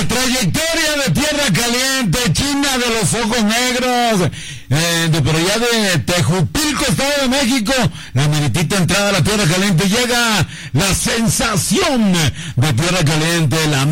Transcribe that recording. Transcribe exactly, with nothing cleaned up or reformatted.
La trayectoria de Tierra Caliente, China de los Ojos Negros, eh, de por allá de Tejupilco, Estado de México, la meritita entrada a la Tierra Caliente, llega la sensación de Tierra Caliente, la